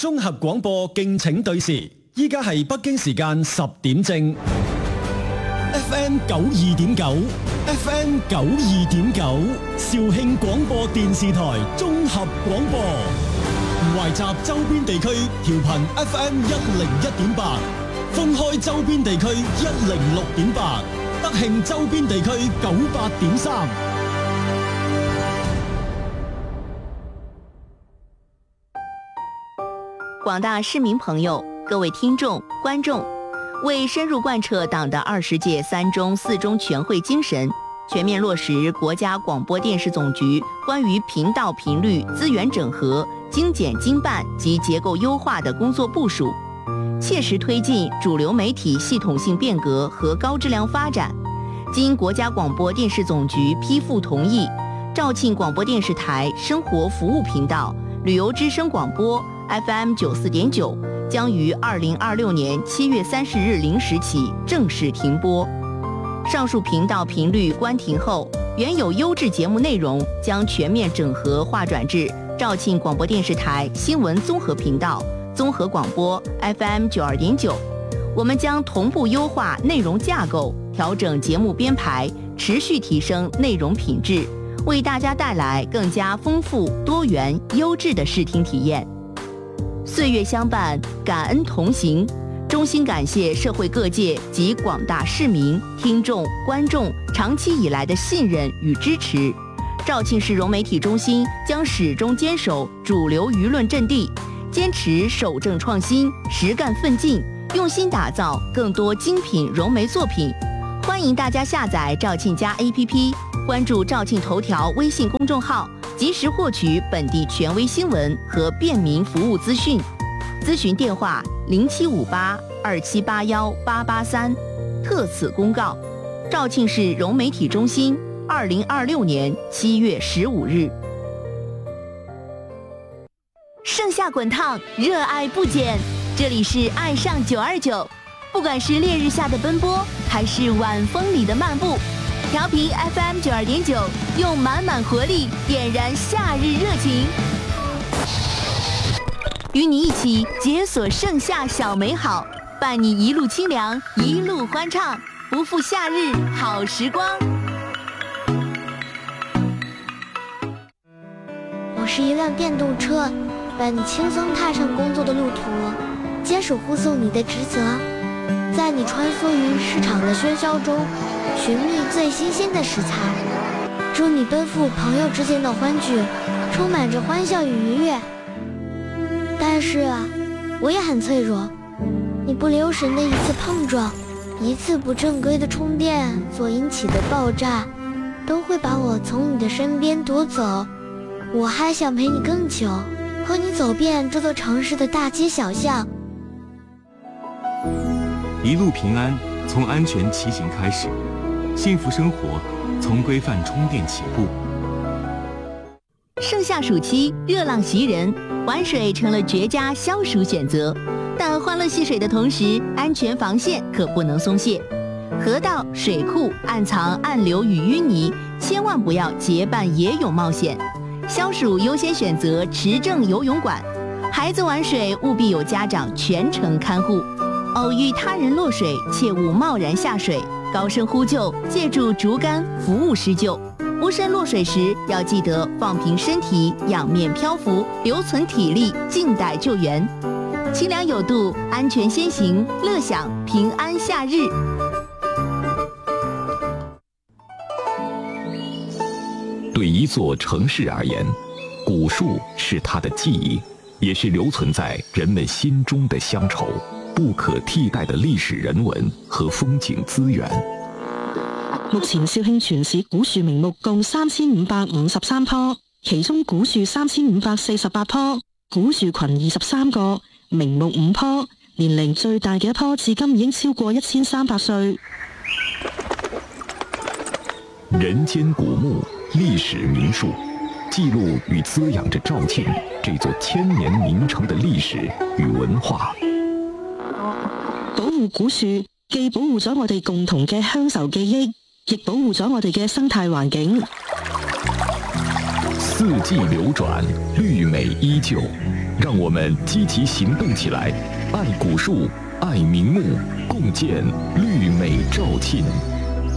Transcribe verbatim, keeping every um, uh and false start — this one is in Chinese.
綜合廣播敬請對時，依家係北京時間十點正。F M 九二點九 ，F M 九二點九，肇慶廣播電視台綜合廣播，懷集周邊地區調頻 F M 一零一點八，分開周邊地區一零六點八，德慶周邊地區九八點三。 廣大市民朋友，各位聽眾、觀眾，為深入貫徹黨的二十屆三中四中全會精神，全面落實國家廣播電視總局關於頻道頻率資源整合、精簡精辦及結構優化的工作部署，切實推進主流媒體系統性變革和高質量發展。經國家廣播電視總局批復同意，肇慶廣播電視台生活服務頻道、旅遊之聲廣播 F M 九四點九將於二零二六年七月三十日零時起正式停播。上述頻道頻率關停後，原有優質節目內容將全面整合劃轉至肇慶廣播電視台新聞綜合頻道、綜合廣播 F M 九二點九。我們將同步優化內容架構，調整節目編排，持續提升內容品質，為大家帶來更加豐富、多元、優質的視聽體驗。歲月相伴，感恩同行。衷心感謝社會各界及廣大市民、聽眾、觀眾長期以來的信任與支持。肇慶市融媒體中心將始終堅守主流輿論陣地，堅持守正創新、實幹奮進，用心打造更多精品融媒作品。歡迎大家下載肇慶家 A P P， 關注肇慶頭條微信公眾號，及時獲取本地權威新聞和便民服務資訊。諮詢電話零七五八二七八幺八八三。特此公告。肇慶市融媒體中心，二零二六年七月十五日。盛夏滾燙，熱愛不減。這裡是愛上九二九，不管是烈日下的奔波，還是晚風裡的漫步，調頻 F M 九二點九，用滿滿活力點燃夏日熱情，與你一起解鎖盛夏小美好，伴你一路清涼，一路歡暢，不負夏日好時光。 我是一輛電動車，伴你輕鬆踏上工作的路途，堅守護送你的職責，在你穿梭於市場的喧囂中，尋覓最新鮮的食材，助你奔赴朋友之間的歡聚，充滿着歡笑與愉悅。但是啊，我也很脆弱，你不留神的一次碰撞，一次不正規的充電所引起的爆炸，都會把我從你的身邊奪走。我還想陪你更久，和你走遍這座城市的大街小巷。 一路平安，從安全騎行開始，幸福生活從規範充電起步。 盛夏暑期熱浪襲人，玩水成了絕佳消暑選擇，但歡樂戲水的同時，安全防線可不能鬆懈。河道、水庫暗藏暗流與淤泥，千萬不要結伴野泳冒險。消暑優先選擇持證游泳館，孩子玩水務必有家長全程看護。偶遇他人落水，切勿貿然下水，高聲呼救，借助竹竿服務施救。無身落水時，要記得放平身體，仰面漂浮，留存體力，靜待救援。清涼有度，安全先行，樂享平安夏日。 對一座城市而言，古樹是它的記憶，也是留存在人們心中的鄉愁，不可替代的歷史人文和風景資源。 目前肇慶全市古樹名木共三千五百五十三棵，其中古樹三千五百四十八棵，古樹群二十三個，名木五棵，年齡最大嘅一棵至今已經超過一千三百歲。 人間古木，歷史名樹，記錄與滋養着肇慶這座千年名城的歷史與文化。 保護古樹，既保護咗我哋共同嘅鄉愁記憶，亦保護咗我哋嘅生態環境。 四季流轉，綠美依舊， 让我们积极行动起来，爱古树，爱名木，共建绿美肇庆。